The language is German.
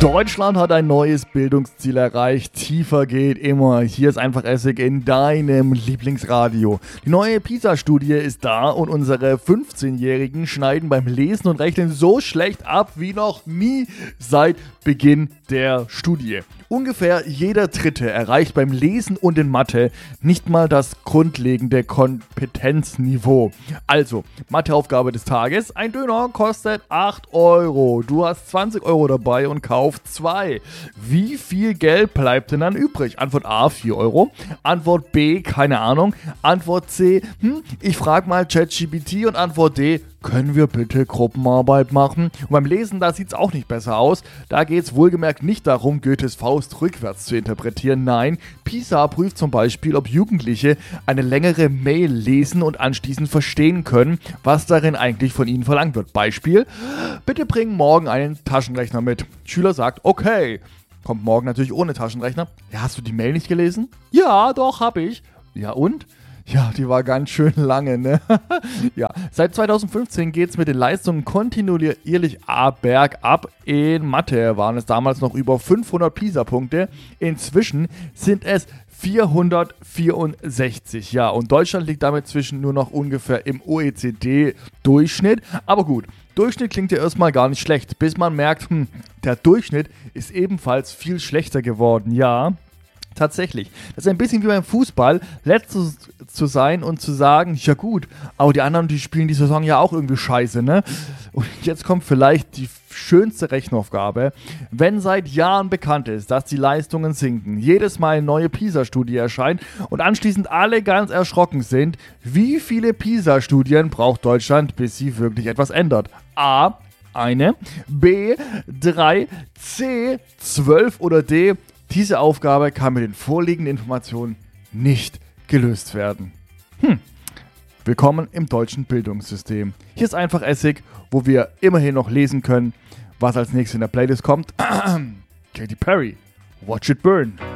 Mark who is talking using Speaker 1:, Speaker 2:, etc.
Speaker 1: Deutschland hat ein neues Bildungsziel erreicht. Tiefer geht immer. Hier ist einfach Essig in deinem Lieblingsradio. Die neue PISA-Studie ist da und unsere 15-Jährigen schneiden beim Lesen und Rechnen so schlecht ab wie noch nie seit Beginn der Studie. Ungefähr jeder Dritte erreicht beim Lesen und in Mathe nicht mal das grundlegende Kompetenzniveau. Also, Matheaufgabe des Tages. Ein Döner kostet 8 Euro. Du hast 20 Euro dabei und kaufst 2. Wie viel Geld bleibt denn dann übrig? Antwort A, 4 Euro. Antwort B, keine Ahnung. Antwort C, ich frage mal ChatGPT. Und Antwort D, können wir bitte Gruppenarbeit machen? Und beim Lesen, da sieht es auch nicht besser aus. Da geht es wohlgemerkt nicht darum, Goethes Faust rückwärts zu interpretieren. Nein, PISA prüft zum Beispiel, ob Jugendliche eine längere Mail lesen und anschließend verstehen können, was darin eigentlich von ihnen verlangt wird. Beispiel, bitte bring morgen einen Taschenrechner mit. Schüler sagt, okay. Kommt morgen natürlich ohne Taschenrechner. Ja, hast du die Mail nicht gelesen? Ja, doch, hab ich. Ja, und? Ja, die war ganz schön lange, ne? Ja, seit 2015 geht's mit den Leistungen kontinuierlich bergab. In Mathe waren es damals noch über 500 PISA-Punkte. Inzwischen sind es 464, ja. Und Deutschland liegt damit zwischen nur noch ungefähr im OECD-Durchschnitt. Aber gut, Durchschnitt klingt ja erstmal gar nicht schlecht, bis man merkt, der Durchschnitt ist ebenfalls viel schlechter geworden, ja. Tatsächlich. Das ist ein bisschen wie beim Fußball, letzter zu sein und zu sagen, ja gut, aber die anderen, die spielen die Saison ja auch irgendwie scheiße, ne? Und jetzt kommt vielleicht die schönste Rechenaufgabe. Wenn seit Jahren bekannt ist, dass die Leistungen sinken, jedes Mal eine neue PISA-Studie erscheint und anschließend alle ganz erschrocken sind, wie viele PISA-Studien braucht Deutschland, bis sie wirklich etwas ändert? A, eine, B, 3, C, 12 oder D, diese Aufgabe kann mit den vorliegenden Informationen nicht gelöst werden. Willkommen im deutschen Bildungssystem. Hier ist einfach Essig, wo wir immerhin noch lesen können, was als nächstes in der Playlist kommt. Katy Perry, Watch It Burn.